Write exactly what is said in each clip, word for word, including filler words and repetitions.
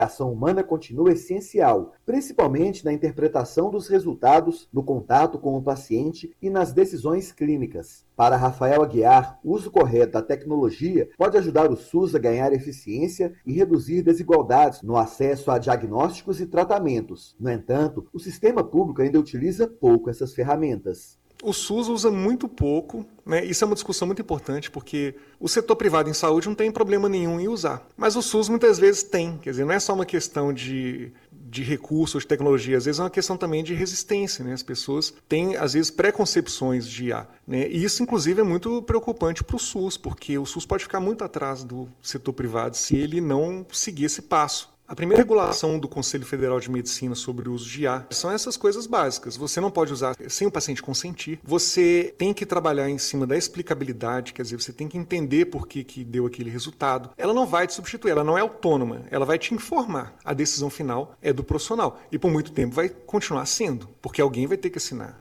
A ação humana continua essencial, principalmente na interpretação dos resultados, no contato com o paciente e nas decisões clínicas. Para Rafael Aguiar, o uso correto da tecnologia pode ajudar o SUS a ganhar eficiência e reduzir desigualdades no acesso a diagnósticos e tratamentos. No entanto, o sistema público ainda utiliza pouco essas ferramentas. O SUS usa muito pouco, né? Isso é uma discussão muito importante, porque o setor privado em saúde não tem problema nenhum em usar. Mas o SUS muitas vezes tem, quer dizer, não é só uma questão de, de recursos, de tecnologia, às vezes é uma questão também de resistência, né? As pessoas têm, às vezes, preconcepções de I A, né? E isso, inclusive, é muito preocupante para o SUS, porque o SUS pode ficar muito atrás do setor privado se ele não seguir esse passo. A primeira regulação do Conselho Federal de Medicina sobre o uso de I A são essas coisas básicas. Você não pode usar sem o paciente consentir. Você tem que trabalhar em cima da explicabilidade, quer dizer, você tem que entender por que, que deu aquele resultado. Ela não vai te substituir, ela não é autônoma, ela vai te informar. A decisão final é do profissional e por muito tempo vai continuar sendo, porque alguém vai ter que assinar.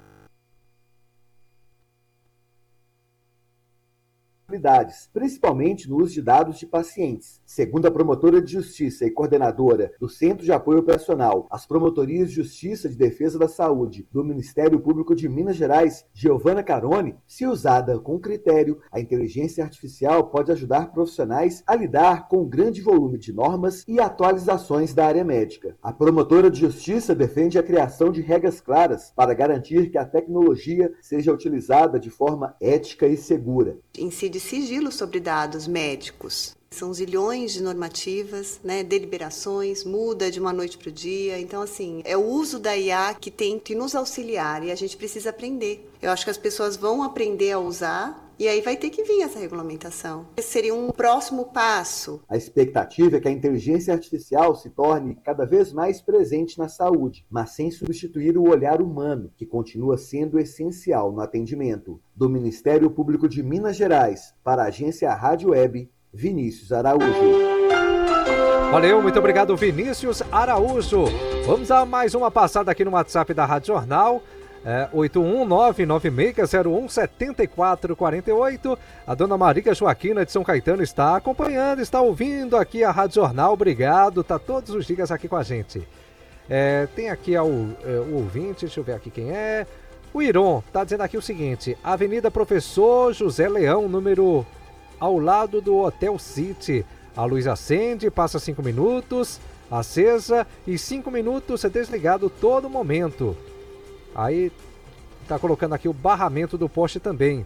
Principalmente no uso de dados de pacientes. Segundo a promotora de Justiça e coordenadora do Centro de Apoio Operacional às Promotorias de Justiça de Defesa da Saúde do Ministério Público de Minas Gerais, Giovana Carone, se usada com critério, a inteligência artificial pode ajudar profissionais a lidar com um grande volume de normas e atualizações da área médica. A promotora de Justiça defende a criação de regras claras para garantir que a tecnologia seja utilizada de forma ética e segura. Incide sigilo sobre dados médicos. São zilhões de normativas, né, deliberações, muda de uma noite para o dia. Então, assim, é o uso da I A que tem que nos auxiliar e a gente precisa aprender. Eu acho que as pessoas vão aprender a usar e aí vai ter que vir essa regulamentação. Esse seria um próximo passo. A expectativa é que a inteligência artificial se torne cada vez mais presente na saúde, mas sem substituir o olhar humano, que continua sendo essencial no atendimento. Do Ministério Público de Minas Gerais, para a agência Rádio Web, Vinícius Araújo. Valeu, muito obrigado, Vinícius Araújo. Vamos a mais uma passada aqui no WhatsApp da Rádio Jornal. É, oito um nove nove seis zero um sete quatro quatro oito. A dona Maria Joaquina de São Caetano está acompanhando, está ouvindo aqui a Rádio Jornal. Obrigado, tá todos os dias aqui com a gente. É, tem aqui ó, o, é, o ouvinte, deixa eu ver aqui quem é. O Iron está dizendo aqui o seguinte: Avenida Professor José Leão, número ao lado do Hotel City. A luz acende, passa cinco minutos, acesa e cinco minutos é desligado todo momento. Aí tá colocando aqui o barramento do poste também.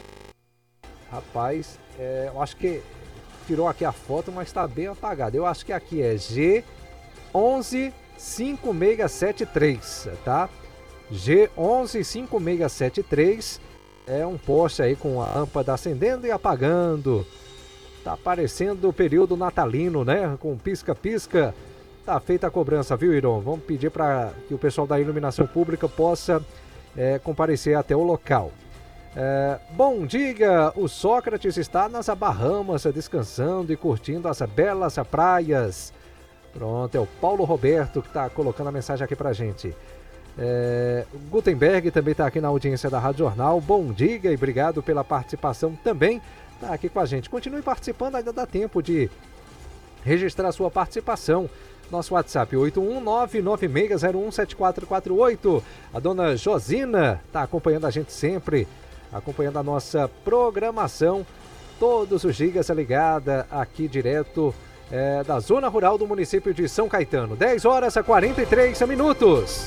Rapaz, é, eu acho que tirou aqui a foto, mas está bem apagado. Eu acho que aqui é G um um cinco seis sete três, tá? G um um cinco seis sete três é um poste aí com a lâmpada acendendo e apagando. Tá parecendo o período natalino, né? Com pisca-pisca. Tá feita a cobrança, viu, Iron? Vamos pedir para que o pessoal da iluminação pública possa é, comparecer até o local. É, bom, diga, o Sócrates está nas Bahamas descansando e curtindo as belas praias. Pronto, é o Paulo Roberto que está colocando a mensagem aqui pra gente. É, Gutenberg também está aqui na audiência da Rádio Jornal. Bom dia e obrigado pela participação também. Está aqui com a gente. Continue participando, ainda dá tempo de registrar a sua participação. Nosso WhatsApp oito um nove nove seis zero um sete quatro quatro oito. A dona Josina está acompanhando a gente sempre, acompanhando a nossa programação. Todos os dias é ligada aqui direto é, da zona rural do município de São Caetano. dez horas a quarenta e três minutos.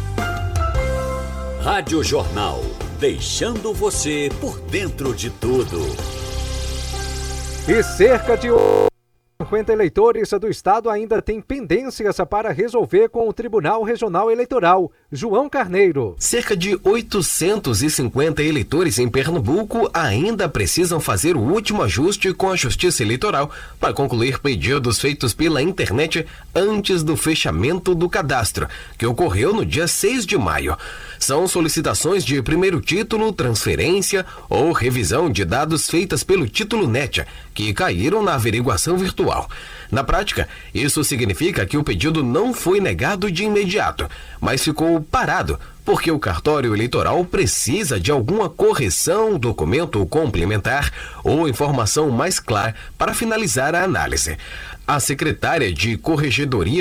Rádio Jornal, deixando você por dentro de tudo. E cerca de cinquenta eleitores do estado ainda têm pendências para resolver com o Tribunal Regional Eleitoral. João Carneiro. Cerca de oitocentos e cinquenta eleitores em Pernambuco ainda precisam fazer o último ajuste com a Justiça Eleitoral para concluir pedidos feitos pela internet antes do fechamento do cadastro, que ocorreu no dia seis de maio. São solicitações de primeiro título, transferência ou revisão de dados feitas pelo Título Net, que caíram na averiguação virtual. Na prática, isso significa que o pedido não foi negado de imediato, mas ficou parado, porque o cartório eleitoral precisa de alguma correção, documento complementar ou informação mais clara para finalizar a análise. A secretária de Corregedoria